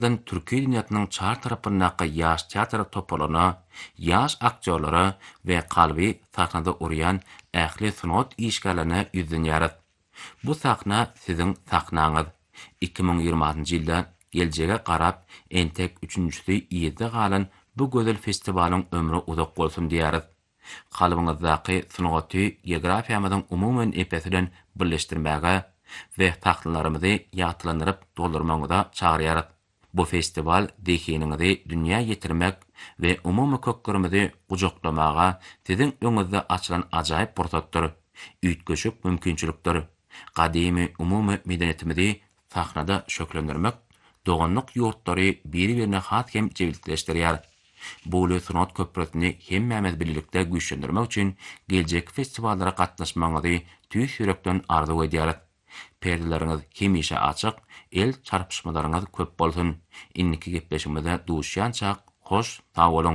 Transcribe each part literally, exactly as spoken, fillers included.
Dan Türkiye dünýäsiniň çar tarapyndaky ýaş teatr topalaryna, ýaş aktyorlara we kalby sahnada urýan ähli sunat işgärlerine ýüzlenýär. Bu sahna siziň sahnaňyz. iki ming ýygrymajynjy ýylda geljege garap entek üçünçisi ýerde galan bu gözel festiwalyň ömrü uzak bolsun diýäris. Kalbyňyzdaky sunaty geografiýamyzyň umumyň epesinden birleşdirmäge we tahtlarymyzy ýatylandyryp doldurmagyna çagyrýar. Bu festival dehiniňizi dünýä ýetirmek we umumy köklerimizi gujoklamaga siziň öňüňizde açylan ajaýyp fursatdyr. Üýtgeşik mümkinçilikdir. Gadymy umumy medeniyetimizi sahnada şöklendirmek, doganlyk ýurtlary biri-birine has hem jewitleşdirýär. Bu sunat köprüsini hemmämiz birlikde güýçlendirmek üçin geljek festiwallara gatnaşmagyňyzy tüýs ýürekden arzu edýär. Perdeleriňiz hemişe açyk, el çarpışmalaryňyz köp bolsun. Inniki gepleşmede duşýançak, hoş, sag bolun.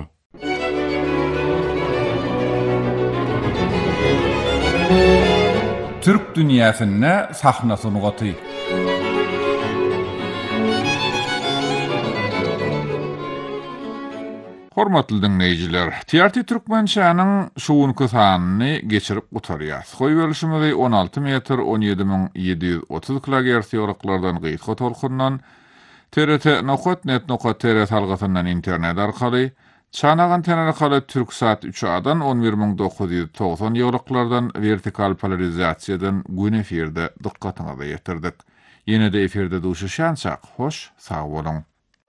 Türk dünýäsinde sahna sunugaty. Hormatly dinleyijiler, Teatr Türkmençanyň şuwunky sanyny geçirip gutarýar. Goý bölüşimizi on alty metr on ýedi min ýedi ýüz otuz kilohertz ýoraklardan gyýtga tolkundan T R T nokta net nokta t r salgysyndan internet arkaly Çanagan tenarkaly Türksat üç adan on bir min dokuz ýüz togson ýoraklardan vertikal polarizasiýadan gün efirde dykkatyňyza ýetirdik. Ýene-de efirde duşuşançak, hoş, sag bolun.